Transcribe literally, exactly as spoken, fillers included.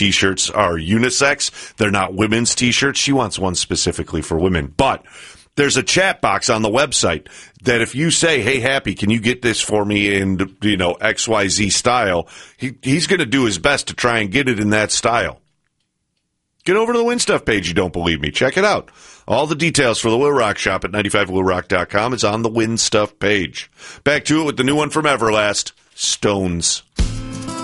T-shirts are unisex. They're not women's T-shirts. She wants one specifically for women. But there's a chat box on the website that if you say, hey, Happy, can you get this for me in, you know, X Y Z style, he, he's going to do his best to try and get it in that style. Get over to the Win Stuff page, you don't believe me. Check it out. All the details for the Will Rock shop at ninety-five will rock dot com is on the Win Stuff page. Back to it with the new one from Everlast, Stones.